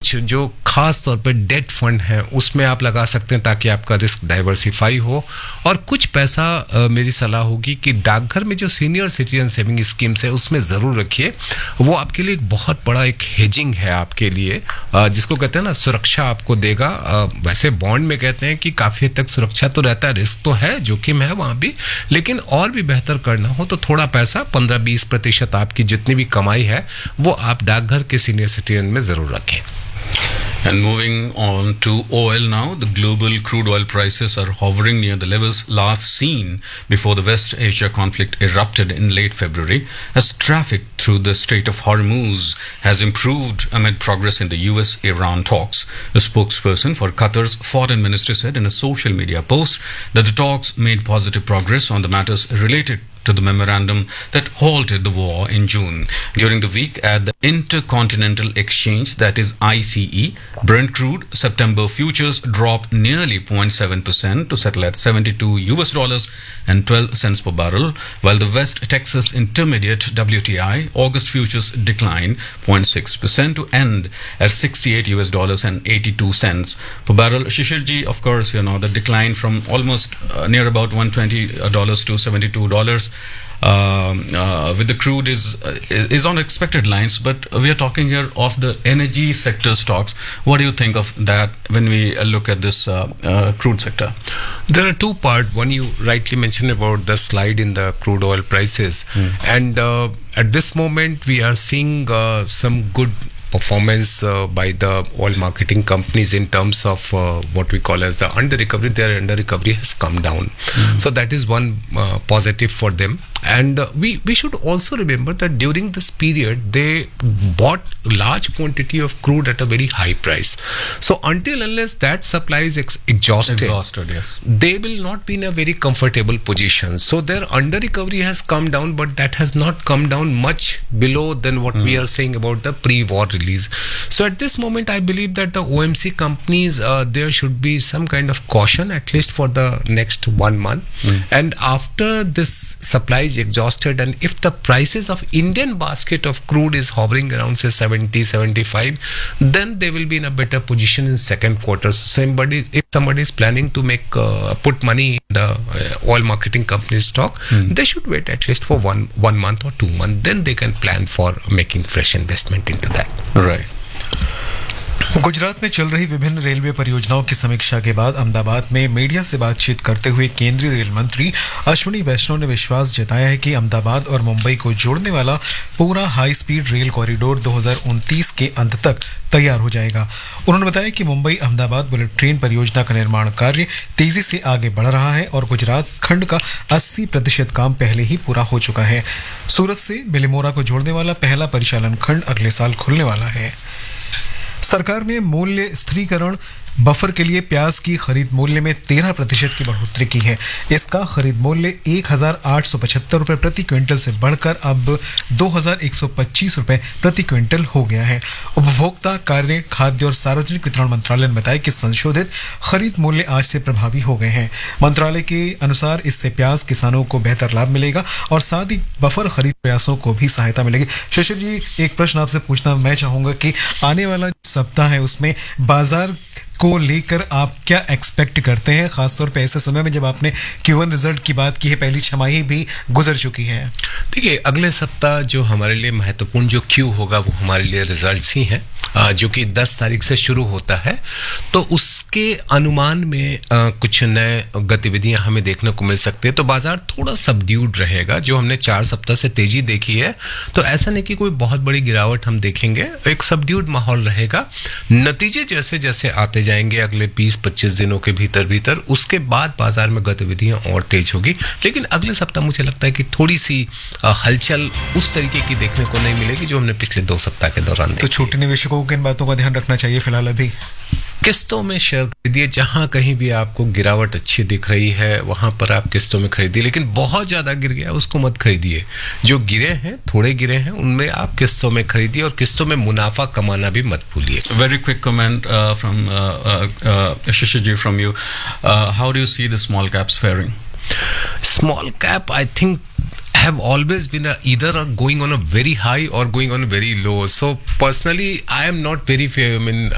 कुछ जो खास तौर पे डेट फंड है उसमें आप लगा सकते हैं ताकि आपका रिस्क डाइवर्सिफाई हो, और कुछ पैसा मेरी सलाह होगी कि डाकघर में जो सीनियर सिटीजन सेविंग स्कीम्स है उसमें ज़रूर रखिए। वो आपके लिए एक बहुत बड़ा एक हेजिंग है आपके लिए, जिसको कहते हैं ना सुरक्षा आपको देगा। वैसे बॉन्ड में कहते हैं कि काफ़ी हद तक सुरक्षा तो रहता है, रिस्क तो है, जोखिम है वहाँ भी, लेकिन और भी बेहतर करना हो तो थोड़ा पैसा 15-20% आपकी जितनी भी कमाई है वो आप डाकघर के सीनियर सिटीजन में ज़रूर रखें। And moving on to oil now, the global crude oil prices are hovering near the levels last seen before the West Asia conflict erupted in late February, as traffic through the Strait of Hormuz has improved amid progress in the US-Iran talks. A spokesperson for Qatar's foreign ministry said in a social media post that the talks made positive progress on the matters related to the memorandum that halted the war in June. During the week at the Intercontinental Exchange, that is ICE, Brent crude September futures dropped nearly 0.7% to settle at $72 and 12 cents per barrel, while the West Texas Intermediate WTI August futures declined 0.6% to end at $68 and 82 cents per barrel. Shishirji, of course, you know, the decline from almost near about $120 to $72 with the crude is on expected lines, but we are talking here of the energy sector stocks. What do you think of that when we look at this crude sector? There are two parts. One, you rightly mentioned about the slide in the crude oil prices, and at this moment we are seeing some good performance by the oil marketing companies in terms of what we call as the under recovery. Their under recovery has come down, so that is one positive for them. And we should also remember that during this period they bought large quantity of crude at a very high price. So until unless that supply is exhausted, Yes, they will not be in a very comfortable position. So their under recovery has come down, but that has not come down much below than what we are saying about the pre-war release. So at this moment I believe that the OMC companies, there should be some kind of caution at least for the next 1 month, and after this supply is exhausted, and if the prices of Indian basket of crude is hovering around say 70-75, then they will be in a better position in second quarter. So if somebody is planning to make put money in the oil marketing company stock, they should wait at least for one month or 2 months, then they can plan for making fresh investment into that. right. Gujarat में चल रही विभिन्न railway परियोजनाओं की समीक्षा के बाद अहमदाबाद में मीडिया से बातचीत करते हुए केंद्रीय रेल मंत्री अश्विनी वैष्णव ने विश्वास जताया है कि अहमदाबाद और मुंबई को जोड़ने वाला पूरा हाई स्पीड रेल कॉरिडोर 2029 के अंत तक तैयार हो जाएगा। उन्होंने बताया कि मुंबई अहमदाबाद बुलेट ट्रेन परियोजना का निर्माण कार्य तेजी से आगे बढ़ रहा है और गुजरात खंड का 80% काम पहले ही पूरा हो चुका है। सूरत से बिलिमोरा को जोड़ने वाला पहला परिचालन खंड अगले साल खुलने वाला है। सरकार ने मूल्य स्थिरीकरण बफर के लिए प्याज की खरीद मूल्य में 13% की बढ़ोतरी की है। इसका खरीद मूल्य 1,875 रुपए प्रति क्विंटल से बढ़कर अब 2,125 रुपए प्रति क्विंटल हो गया है। उपभोक्ता कार्य, खाद्य और सार्वजनिक वितरण मंत्रालय ने बताया कि संशोधित खरीद मूल्य आज से प्रभावी हो गए हैं। मंत्रालय के अनुसार इससे प्याज किसानों को बेहतर लाभ मिलेगा और साथ ही बफर खरीद प्रयासों को भी सहायता मिलेगी। शिशिर जी, एक प्रश्न आपसे पूछना मैं चाहूंगा कि आने वाला सप्ताह है उसमें बाजार को लेकर आप क्या एक्सपेक्ट करते हैं, खासतौर पे ऐसे समय में जब आपने Q1 रिजल्ट की बात की है, पहली छमाही भी गुजर चुकी है। देखिए, अगले सप्ताह जो हमारे लिए महत्वपूर्ण जो क्यू होगा वो हमारे लिए रिजल्ट्स ही हैं, जो कि 10 तारीख से शुरू होता है। तो उसके अनुमान में कुछ नए गतिविधियां हमें देखने को मिल सकती है। तो बाजार थोड़ा सबड्यूड रहेगा। जो हमने 4 सप्ताह से तेजी देखी है, तो ऐसा नहीं कि कोई बहुत बड़ी गिरावट हम देखेंगे, एक सबड्यूड माहौल रहेगा। नतीजे जैसे जैसे आते जाएंगे अगले 20-25 दिनों के भीतर उसके बाद बाजार में गतिविधियां और तेज होगी। लेकिन अगले सप्ताह मुझे लगता है कि थोड़ी सी हलचल उस तरीके की देखने को नहीं मिलेगी जो हमने पिछले 2 सप्ताह के दौरान देखी। तो छोटे निवेशकों को किन बातों का ध्यान रखना चाहिए फिलहाल? अभी किस्तों में शेयर खरीदिए। जहां कहीं भी आपको गिरावट अच्छी दिख रही है वहां पर आप किस्तों में खरीदिए, लेकिन बहुत ज्यादा गिर गया उसको मत खरीदिए। जो गिरे हैं, थोड़े गिरे हैं, उनमें आप किस्तों में खरीदिए और किस्तों में मुनाफा कमाना भी मत भूलिए। Very quick comment from Shishirji from you. How do you see the small caps faring? Small cap, I think, have always been either going on a very high or going on a very low. So personally, I am not very